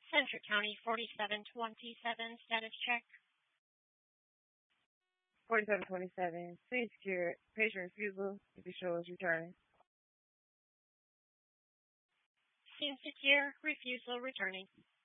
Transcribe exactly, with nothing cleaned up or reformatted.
Central County forty-seven twenty-seven, status check. forty-seven twenty-seven, scene secured. Patient refusal if you show us returning. Scene secure, refusal returning.